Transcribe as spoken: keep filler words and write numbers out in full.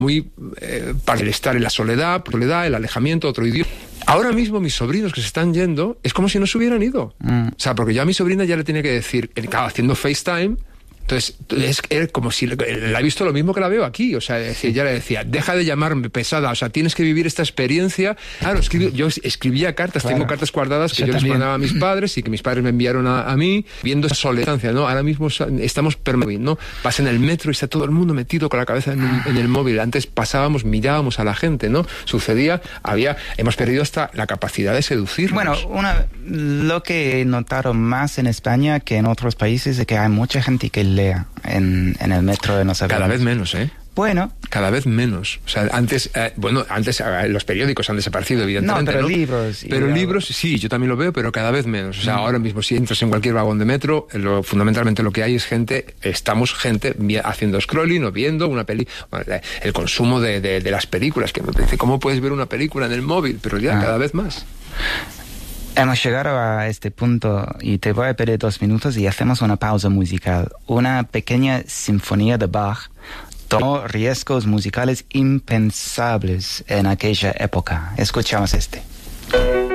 muy eh, para el estar en la soledad, soledad, el alejamiento, otro idioma. Ahora mismo mis sobrinos que se están yendo, es como si no se hubieran ido. Mm. O sea, porque yo a mi sobrina ya le tenía que decir, claro, haciendo FaceTime, entonces es, es como si la he visto lo mismo que la veo aquí. O sea, decía, ya le decía, deja de llamarme pesada, o sea, tienes que vivir esta experiencia. Claro, escribí, yo escribía cartas, claro. Tengo cartas guardadas que yo, yo les mandaba a mis padres y que mis padres me enviaron a, a mí, viendo esa soledad, ¿no? Ahora mismo estamos permanentes, ¿no? Vas en el metro y está todo el mundo metido con la cabeza en, en el móvil. Antes pasábamos, mirábamos a la gente, ¿no? Sucedía, había, hemos perdido hasta la capacidad de seducirnos. Bueno, una, lo que he notado más en España que en otros países es que hay mucha gente que lea en, en el metro de los aviones. Cada vez menos, ¿eh? Bueno. Cada vez menos. O sea, antes, eh, bueno, antes eh, los periódicos han desaparecido, evidentemente. No, pero ¿no? libros. Pero y libros, algo. Sí, yo también lo veo, pero cada vez menos. O sea, mm. ahora mismo si entras en cualquier vagón de metro, lo, fundamentalmente lo que hay es gente, estamos gente haciendo scrolling o viendo una peli, el consumo de, de, de las películas, que me parece, ¿cómo puedes ver una película en el móvil? Pero ya ah. cada vez más. Hemos llegado a este punto y te voy a pedir dos minutos y hacemos una pausa musical. Una pequeña sinfonía de Bach tomó riesgos musicales impensables en aquella época. Escuchamos este.